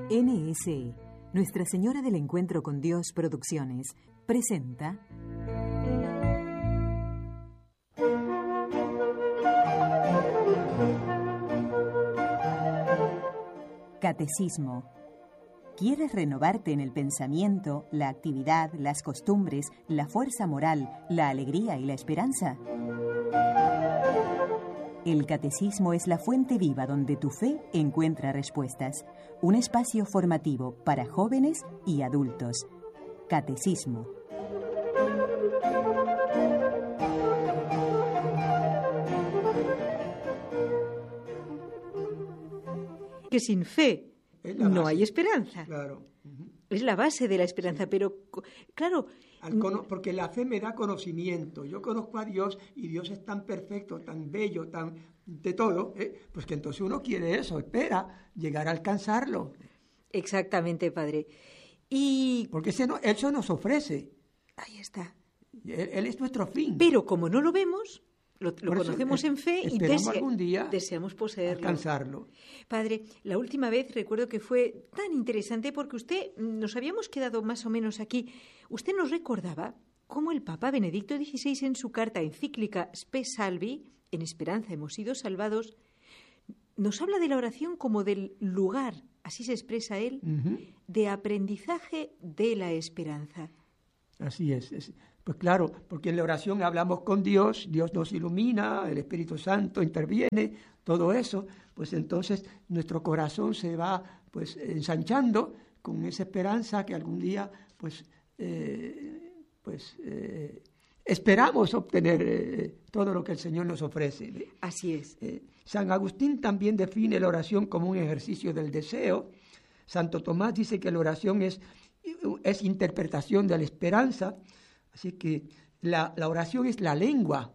NSE, Nuestra Señora del Encuentro con Dios Producciones, presenta Catecismo. ¿Quieres renovarte en el pensamiento, la actividad, las costumbres, la fuerza moral, la alegría y la esperanza? El Catecismo es la fuente viva donde tu fe encuentra respuestas. Un espacio formativo para jóvenes y adultos. Catecismo. Que sin fe no hay esperanza. Claro. Es la base de la esperanza, pero claro... Porque la fe me da conocimiento. Yo conozco a Dios y Dios es tan perfecto, tan bello, tan de todo, pues que entonces uno quiere eso, espera llegar a alcanzarlo. Exactamente, padre. Y... Porque eso nos ofrece. Ahí está. Él es nuestro fin. Pero como no lo vemos... Lo conocemos en fe y algún día deseamos poseerlo. Alcanzarlo. Padre, la última vez recuerdo que fue tan interesante porque usted, nos habíamos quedado más o menos aquí, usted nos recordaba cómo el Papa Benedicto XVI en su carta encíclica Spe Salvi, en Esperanza hemos sido salvados, nos habla de la oración como del lugar, así se expresa él, de aprendizaje de la esperanza. Así es. Pues claro, porque en la oración hablamos con Dios, Dios nos ilumina, el Espíritu Santo interviene, todo eso, pues entonces nuestro corazón se va pues ensanchando con esa esperanza que algún día esperamos obtener todo lo que el Señor nos ofrece. Así es. San Agustín también define la oración como un ejercicio del deseo. Santo Tomás dice que la oración es interpretación de la esperanza. Así que la oración es la lengua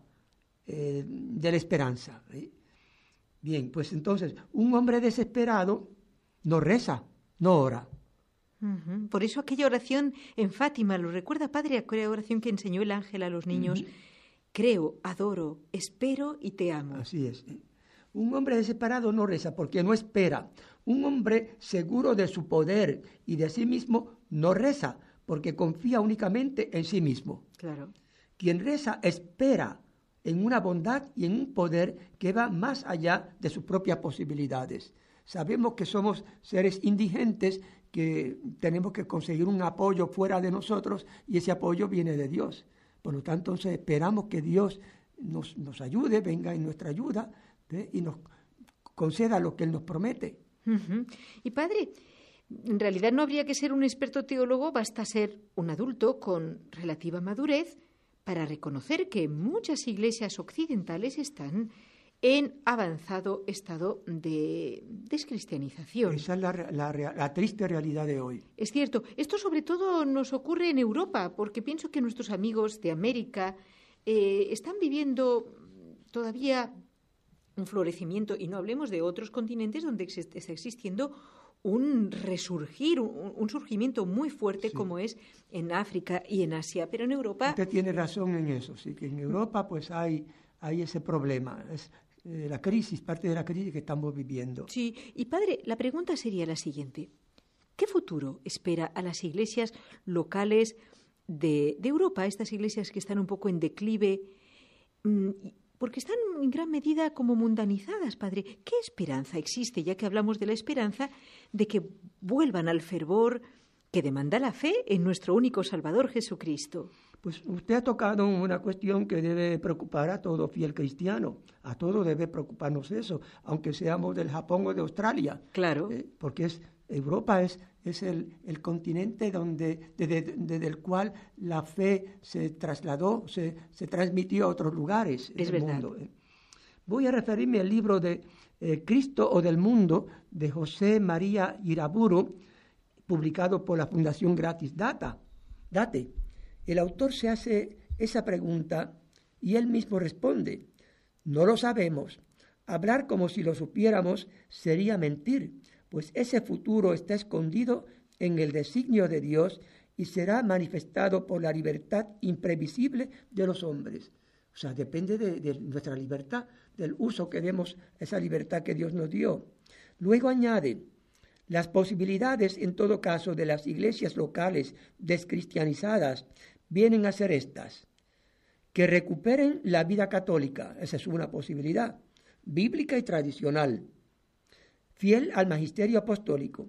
de la esperanza. Bien, pues entonces, un hombre desesperado no reza, no ora. Por eso aquella oración en Fátima, ¿lo recuerda, padre? Aquella oración que enseñó el ángel a los niños. Creo, adoro, espero y te amo. Así es. Un hombre desesperado no reza porque no espera. Un hombre seguro de su poder y de sí mismo no reza porque confía únicamente en sí mismo. Claro. Quien reza espera en una bondad y en un poder que va más allá de sus propias posibilidades. Sabemos que somos seres indigentes, que tenemos que conseguir un apoyo fuera de nosotros y ese apoyo viene de Dios. Por lo tanto, entonces esperamos que Dios nos ayude, venga en nuestra ayuda, y nos conceda lo que Él nos promete. Y padre, en realidad no habría que ser un experto teólogo, basta ser un adulto con relativa madurez para reconocer que muchas iglesias occidentales están en avanzado estado de descristianización. Esa es la triste realidad de hoy. Es cierto. Esto sobre todo nos ocurre en Europa, porque pienso que nuestros amigos de América están viviendo todavía un florecimiento, y no hablemos de otros continentes donde está existiendo un resurgir, un surgimiento muy fuerte, sí, como es en África y en Asia, pero en Europa... Usted tiene razón en eso, sí, que en Europa pues hay ese problema, es la crisis, parte de la crisis que estamos viviendo. Sí, y padre, la pregunta sería la siguiente: ¿qué futuro espera a las iglesias locales de Europa, estas iglesias que están un poco en declive, porque están en gran medida como mundanizadas, padre? ¿Qué esperanza existe, ya que hablamos de la esperanza, de que vuelvan al fervor que demanda la fe en nuestro único Salvador Jesucristo? Pues usted ha tocado una cuestión que debe preocupar a todo fiel cristiano. A todo debe preocuparnos eso, aunque seamos del Japón o de Australia. Claro. Porque Europa es el continente desde el cual la fe se trasladó, se transmitió a otros lugares del mundo. Voy a referirme al libro de Cristo o del Mundo, de José María Iraburu, publicado por la Fundación Gratis Date. El autor se hace esa pregunta y él mismo responde: no lo sabemos. Hablar como si lo supiéramos sería mentir, pues ese futuro está escondido en el designio de Dios y será manifestado por la libertad imprevisible de los hombres. O sea, depende de nuestra libertad, del uso que demos a esa libertad que Dios nos dio. Luego añade: Las posibilidades, en todo caso, de las iglesias locales descristianizadas vienen a ser estas: que recuperen la vida católica, esa es una posibilidad, bíblica y tradicional, fiel al magisterio apostólico,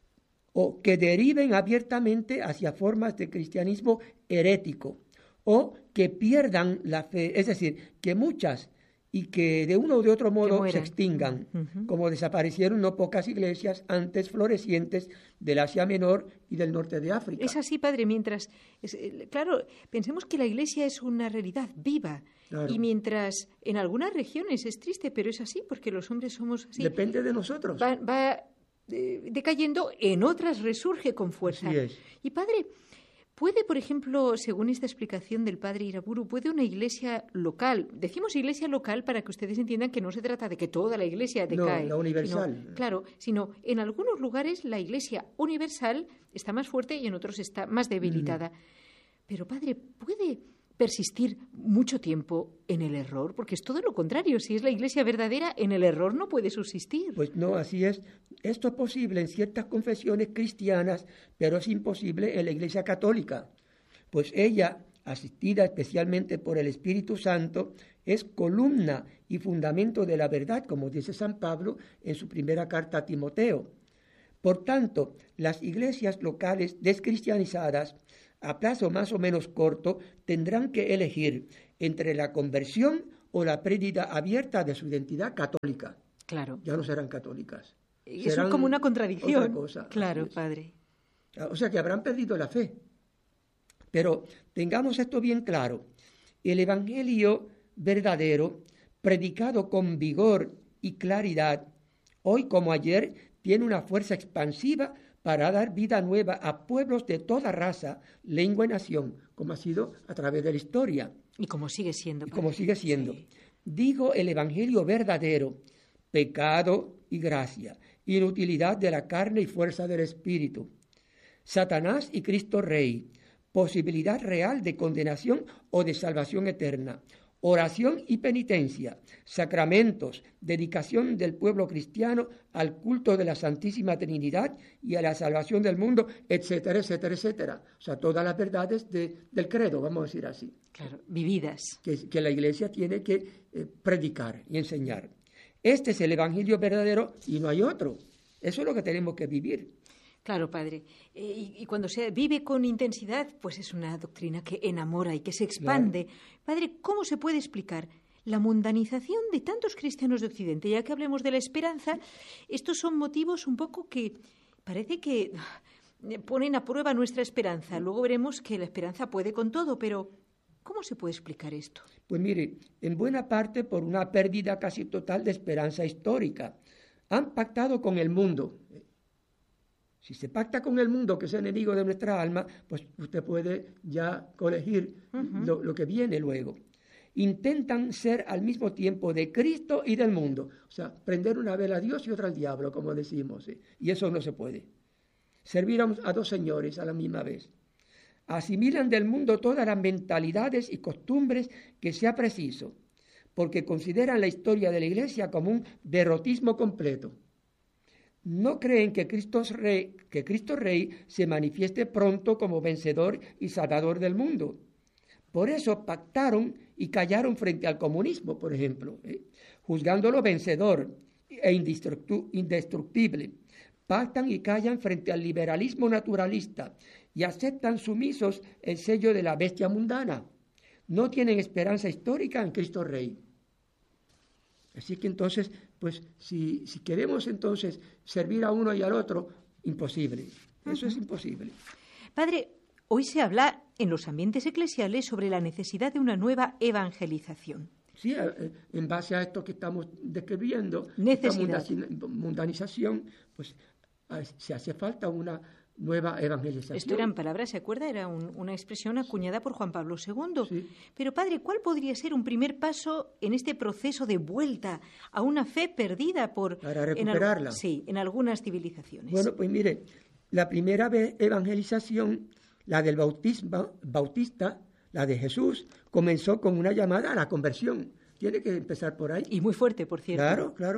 o que deriven abiertamente hacia formas de cristianismo herético, o que pierdan la fe, es decir, que muchas y que de uno o de otro modo se extingan, como desaparecieron no pocas iglesias antes florecientes del Asia Menor y del norte de África. Es así, padre, mientras, claro, pensemos que la iglesia es una realidad viva, claro. Y mientras en algunas regiones es triste, pero es así, porque los hombres somos así. Depende de nosotros. Va decayendo, en otras resurge con fuerza. Así es. Y padre, ¿puede, por ejemplo, según esta explicación del padre Iraburu, puede una iglesia local, decimos iglesia local para que ustedes entiendan que no se trata de que toda la iglesia decae. No, la universal. Sino en algunos lugares la iglesia universal está más fuerte y en otros está más debilitada. Pero padre, ¿puede persistir mucho tiempo en el error? Porque es todo lo contrario. Si es la iglesia verdadera, en el error no puede subsistir. Pues no, así es. Esto es posible en ciertas confesiones cristianas, pero es imposible en la iglesia católica. Pues ella, asistida especialmente por el Espíritu Santo, es columna y fundamento de la verdad, como dice San Pablo en su primera carta a Timoteo. Por tanto, las iglesias locales descristianizadas, a plazo más o menos corto, tendrán que elegir entre la conversión o la pérdida abierta de su identidad católica. Claro. Ya no serán católicas. Eso es como una contradicción. Otra cosa. Claro, padre. O sea que habrán perdido la fe. Pero tengamos esto bien claro. El evangelio verdadero, predicado con vigor y claridad, hoy como ayer, tiene una fuerza expansiva para dar vida nueva a pueblos de toda raza, lengua y nación, como ha sido a través de la historia. Y como sigue siendo. Sí. Digo el evangelio verdadero, pecado y gracia, inutilidad de la carne y fuerza del Espíritu. Satanás y Cristo Rey, posibilidad real de condenación o de salvación eterna. Oración y penitencia, sacramentos, dedicación del pueblo cristiano al culto de la Santísima Trinidad y a la salvación del mundo, etcétera, etcétera, etcétera. O sea, todas las verdades del credo, vamos a decir así. Claro, vividas. Que la Iglesia tiene que predicar y enseñar. Este es el evangelio verdadero y no hay otro. Eso es lo que tenemos que vivir. Claro, padre. Y cuando se vive con intensidad, pues es una doctrina que enamora y que se expande. Claro. Padre, ¿cómo se puede explicar la mundanización de tantos cristianos de Occidente? Ya que hablemos de la esperanza, estos son motivos un poco que parece que ponen a prueba nuestra esperanza. Luego veremos que la esperanza puede con todo, pero ¿cómo se puede explicar esto? Pues mire, en buena parte por una pérdida casi total de esperanza histórica. Han pactado con el mundo. Si se pacta con el mundo, que es enemigo de nuestra alma, pues usted puede ya colegir lo que viene luego. Intentan ser al mismo tiempo de Cristo y del mundo. O sea, prender una vela a Dios y otra al diablo, como decimos. ¿Sí? Y eso no se puede. Servir a dos señores a la misma vez. Asimilan del mundo todas las mentalidades y costumbres que sea preciso, porque consideran la historia de la Iglesia como un derrotismo completo. No creen que Cristo Rey se manifieste pronto como vencedor y salvador del mundo. Por eso pactaron y callaron frente al comunismo, por ejemplo, juzgándolo vencedor e indestructible. Pactan y callan frente al liberalismo naturalista y aceptan sumisos el sello de la bestia mundana. No tienen esperanza histórica en Cristo Rey. Así que entonces, pues si queremos entonces servir a uno y al otro, imposible. Eso es imposible. Padre, hoy se habla en los ambientes eclesiales sobre la necesidad de una nueva evangelización. Sí, en base a esto que estamos describiendo, necesidad. Esta mundanización, pues se hace falta una nueva evangelización. Esto eran palabras, ¿se acuerda? Era una expresión acuñada por Juan Pablo II. Sí. Pero, padre, ¿cuál podría ser un primer paso en este proceso de vuelta a una fe perdida para recuperarla? En algunas civilizaciones. Bueno, pues mire, la primera evangelización, la del bautista, la de Jesús, comenzó con una llamada a la conversión. Tiene que empezar por ahí. Y muy fuerte, por cierto. Claro.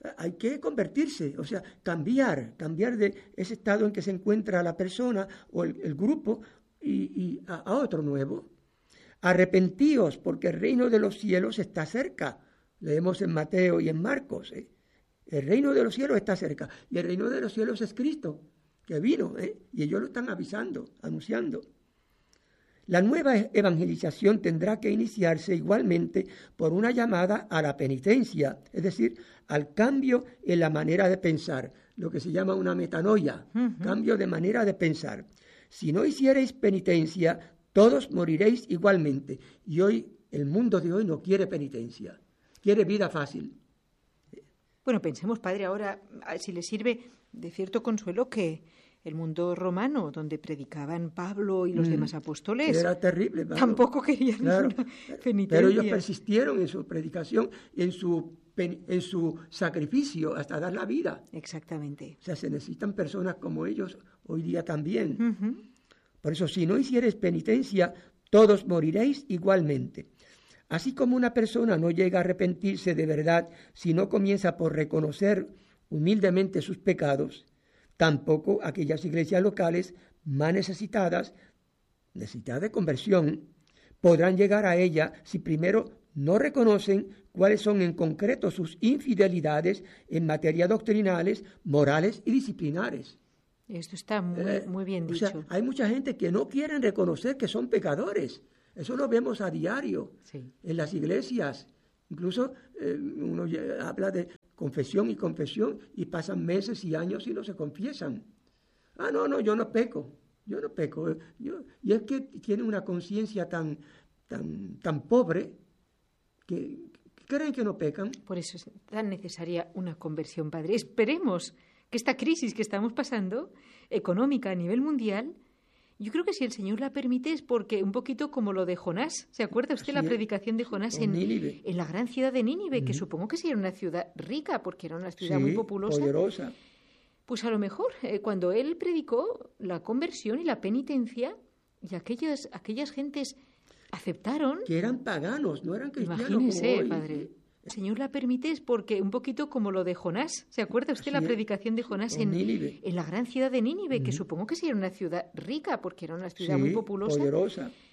hay que convertirse, o sea, cambiar de ese estado en que se encuentra la persona o el grupo y a otro nuevo. Arrepentíos, porque el reino de los cielos está cerca. Leemos en Mateo y en Marcos. El reino de los cielos está cerca. Y el reino de los cielos es Cristo, que vino, y ellos lo están avisando, anunciando. La nueva evangelización tendrá que iniciarse igualmente por una llamada a la penitencia, es decir, al cambio en la manera de pensar, lo que se llama una metanoia, cambio de manera de pensar. Si no hiciereis penitencia, todos moriréis igualmente. Y hoy, el mundo de hoy no quiere penitencia, quiere vida fácil. Bueno, pensemos, padre, ahora, si le sirve de cierto consuelo que el mundo romano, donde predicaban Pablo y los demás apóstoles, era terrible, tampoco querían una penitencia. Pero ellos persistieron en su predicación y en su sacrificio hasta dar la vida. Exactamente. O sea, se necesitan personas como ellos hoy día también. Por eso, si no hiciereis penitencia, todos moriréis igualmente. Así como una persona no llega a arrepentirse de verdad si no comienza por reconocer humildemente sus pecados, tampoco aquellas iglesias locales más necesitadas de conversión, podrán llegar a ella si primero no reconocen cuáles son en concreto sus infidelidades en materia doctrinales, morales y disciplinares. Esto está muy bien dicho. O sea, hay mucha gente que no quieren reconocer que son pecadores. Eso lo vemos a diario en las iglesias. Incluso uno habla de confesión y pasan meses y años y no se confiesan. No, yo no peco. Y es que tienen una conciencia tan pobre que creen que no pecan. Por eso es tan necesaria una conversión, padre. Esperemos que esta crisis que estamos pasando, económica a nivel mundial, yo creo que si el Señor la permite es porque un poquito como lo de Jonás. ¿Se acuerda usted la predicación de Jonás en la gran ciudad de Nínive? Que supongo que sí era una ciudad rica, porque era una ciudad muy populosa. Poderosa. Pues a lo mejor, cuando él predicó la conversión y la penitencia, y aquellas gentes aceptaron... Que eran paganos, no eran cristianos. Imagínese, como hoy. padre. El Señor la permite es porque un poquito como lo de Jonás. ¿Se acuerda usted la predicación de Jonás en la gran ciudad de Nínive? Que supongo que sí era una ciudad rica, porque era una ciudad muy populosa. Poderosa.